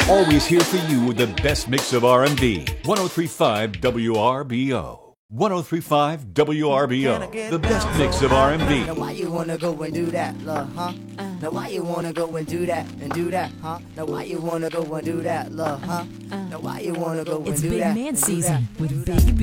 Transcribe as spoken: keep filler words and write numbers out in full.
Always here for you with the best mix of R and B. ten thirty-five W R B O. ten thirty-five W R B O. The best mix of R and B. Now why you wanna go and do that, love, huh? Now why you wanna go and do that and do that, huh? Now why you wanna go and do that, love, huh? Now why you wanna go and It's do Big that? Man and do season that, with do Big that? B.